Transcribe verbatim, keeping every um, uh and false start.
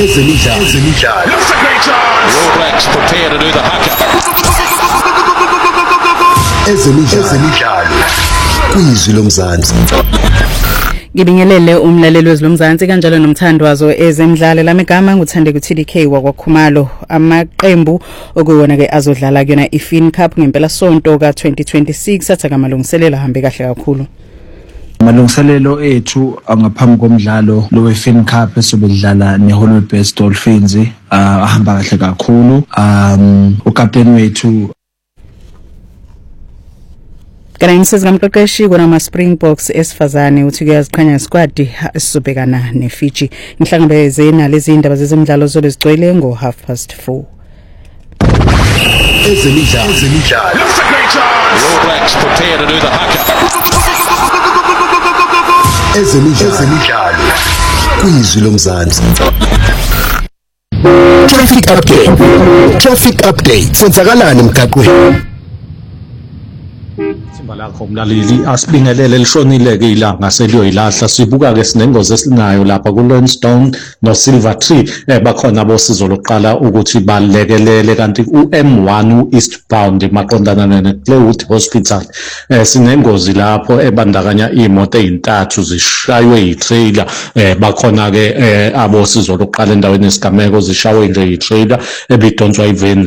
Ezemidlalo. Ezemidlalo. All Blacks prepare to do the haka. Ezemidlalo. Ezemidlalo. Kwizwi lomzansi. Ngibingelele umlaleli wezilomzansi kanjalo nomthando wazo ezemidlalo lamegama nguthande ku T D K wakwaKhumalo amaqembu okuwona ke azodlala kuyona iFin Cup ngempela sonto ka twenty twenty-six athatha amalungiselelo ahambe kahle kakhulu. Amalungiselelo ethu angaphambi komdlalo lo weFin Cup esobedlala neHollywood Best Dolphins ahamba kahle kakhulu. Um ukapteni wethu Kana imsiza kamqeqeshi kona ama Springboks esifazane uthi kuyaziqhanya squad esizobhekana neFiji. Ngihlangabeze nalezi indaba zezemidlalo zolezigcwele ngo half past four. Ezemidlalo. Ezemidlalo. All Blacks prepare to do the haka. Ezemidlalo. Ezemidlalo. Kwizwi lomzansi. Traffic update. Traffic update. Senzakalani emgaqweni? Lakho umlaleli asibingelele lishonile ke ilanga seliyoyilahla sibuka ke sinengozi esinayo lapha ku Lansdowne no Silver Tree bakhona abosizo lokuqala ukuthi balekelele kanti u M one u eastbound maqondana ne Claywood Hospital sinengozi lapho ebandakanya imoto ezintathu zishaywe yitrailer bakhona ke abosizo lokuqala endaweni yesigameko zishaywe nje yitrailer ebidonswa iveni